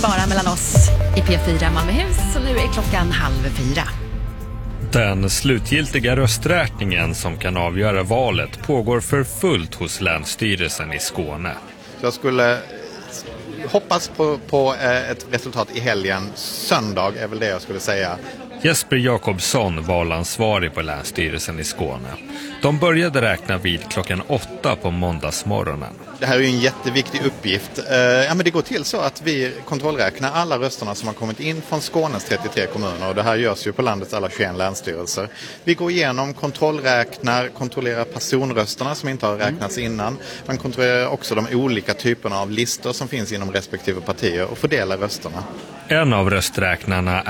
bara mellan oss i P4 Malmöhus, så nu är klockan 3:30. Den slutgiltiga rösträkningen som kan avgöra valet pågår för fullt hos Länsstyrelsen i Skåne. Jag skulle hoppas på ett resultat i helgen. Söndag är väl det jag skulle säga. Jesper Jakobsson, valansvarig på Länsstyrelsen i Skåne. De började räkna vid klockan 8 på måndagsmorgonen. Det här är ju en jätteviktig uppgift. Men det går till så att vi kontrollräknar alla rösterna som har kommit in från Skånes 33 kommuner. Och det här görs ju på landets alla 21 länsstyrelser. Vi går igenom, kontrollerar personrösterna som inte har räknats innan. Man kontrollerar också de olika typerna av listor som finns inom respektive partier och fördelar rösterna. En av rösträknarna